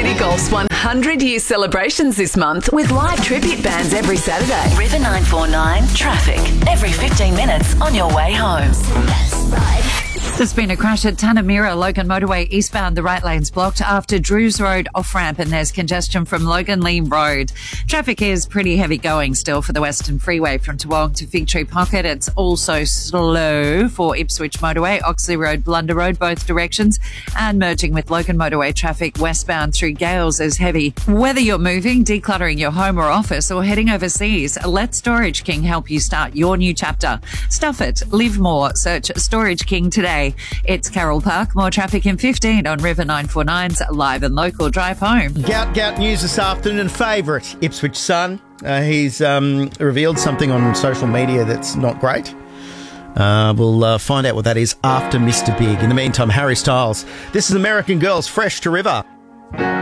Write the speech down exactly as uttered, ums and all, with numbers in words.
City Golf's one hundred year celebrations this month with live tribute bands every Saturday. River nine four nine Traffic. Every fifteen minutes on your way home. There's been a crash at Tanamira, Logan Motorway eastbound. The right lane's blocked after Drews Road off-ramp, and there's congestion from Logan Lee Road. Traffic is pretty heavy going still for the Western Freeway from Toowong to Fig Tree Pocket. It's also slow for Ipswich Motorway, Oxley Road, Blunder Road, both directions, and merging with Logan Motorway traffic westbound through Gales is heavy. Whether you're moving, decluttering your home or office, or heading overseas, let Storage King help you start your new chapter. Stuff it, live more. Search Storage King today. It's Carroll Park. More traffic in fifteen on River nine four nine's Live and Local Drive Home. Gout Gout News this afternoon. Favourite Ipswich Sun. Uh, he's um, revealed something on social media that's not great. Uh, we'll uh, find out what that is after Mister Big. In the meantime, Harry Styles. This is American Girls, Fresh to River.